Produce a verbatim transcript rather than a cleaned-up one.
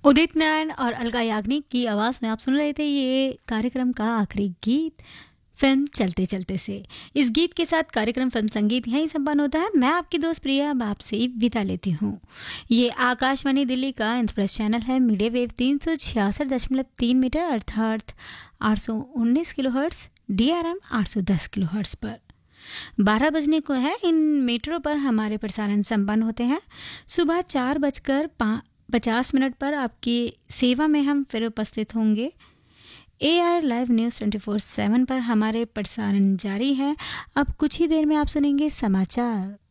उदित नारायण और अलका याग्निक की आवाज़ में आप सुन रहे थे ये कार्यक्रम का आखिरी गीत फिल्म चलते चलते से। इस गीत के साथ कार्यक्रम फिल्म संगीत यहीं संपन्न होता है। मैं आपकी दोस्त प्रिया अब आपसे विदा लेती हूँ। ये आकाशवाणी दिल्ली का इंद्रप्रस्थ चैनल है, मीडिया वेव तीन सौ छियासठ दशमलव तीन मीटर अर्थात आठ सौ उन्नीस kilo hertz, D R M आठ सौ दस किलो हर्ट्स पर बारह बजने को है। इन मीटरों पर हमारे प्रसारण संपन्न होते हैं। सुबह चार बजकर पचास मिनट पर आपकी सेवा में हम फिर उपस्थित होंगे। A R live news twenty four seven पर हमारे प्रसारण जारी है। अब कुछ ही देर में आप सुनेंगे समाचार।